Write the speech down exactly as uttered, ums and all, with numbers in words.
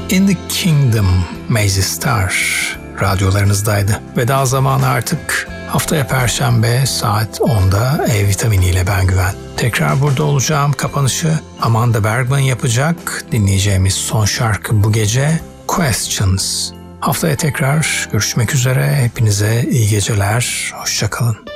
In the Kingdom, Mazzy Star radyolarınızdaydı. Veda zamanı artık. Haftaya Perşembe saat onda E Vitamini ile ben Güven. Tekrar burada olacağım. Kapanışı Amanda Bergman yapacak. Dinleyeceğimiz son şarkı bu gece Questions. Haftaya tekrar görüşmek üzere. Hepinize iyi geceler. Hoşça kalın.